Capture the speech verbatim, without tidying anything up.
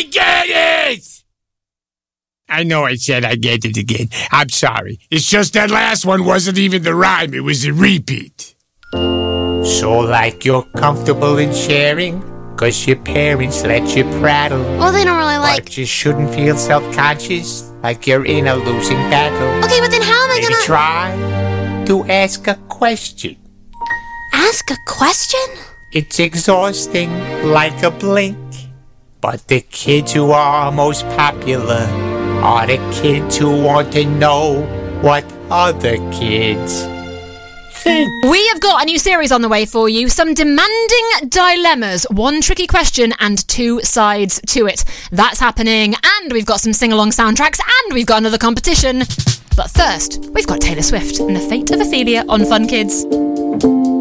I get it! I know I said I get it again. I'm sorry. It's just that last one wasn't even the rhyme. It was a repeat. So like you're comfortable in sharing? Cause your parents let you prattle. Well, they don't really like... But you shouldn't feel self-conscious, like you're in a losing battle. Okay, but then how am I Maybe gonna... try to ask a question. Ask a question? It's exhausting, like a blink. But the kids who are most popular are the kids who want to know what other kids think. We have got a new series on the way for you. Some demanding dilemmas. One tricky question and two sides to it. That's happening. And we've got some sing-along soundtracks. And we've got another competition. But first, we've got Taylor Swift and The Fate of Ophelia on Fun Kids.